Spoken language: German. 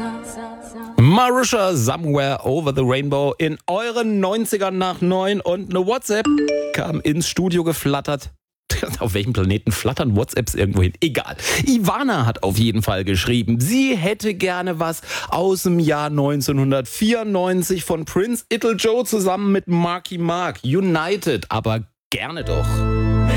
Marusha, Somewhere Over the Rainbow in euren 90ern nach 9 und eine WhatsApp kam ins Studio geflattert. Auf welchem Planeten flattern WhatsApps irgendwo hin? Egal. Ivana hat auf jeden Fall geschrieben, sie hätte gerne was aus dem Jahr 1994 von Prince Ittle Joe zusammen mit Marky Mark. United, aber gerne doch.